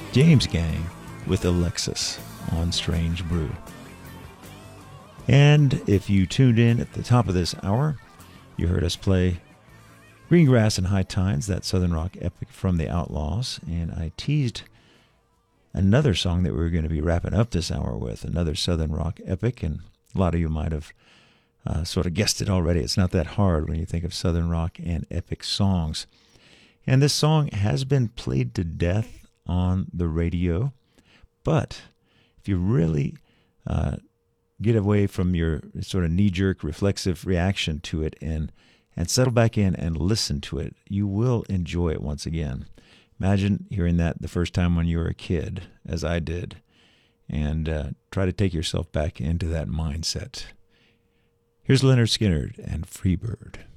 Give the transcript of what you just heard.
James Gang with Alexis on Strange Brew. And if you tuned in at the top of this hour, you heard us play Greengrass and High Times, that Southern rock epic from the Outlaws. And I teased another song that we were going to be wrapping up this hour with, another Southern rock epic. And a lot of you might have sort of guessed it already. It's not that hard when you think of Southern rock and epic songs. And this song has been played to death on the radio. But if you really get away from your sort of knee-jerk reflexive reaction to it and settle back in and listen to it, you will enjoy it once again. Imagine hearing that the first time when you were a kid, as I did, and try to take yourself back into that mindset. Here's Leonard Skinner and Freebird.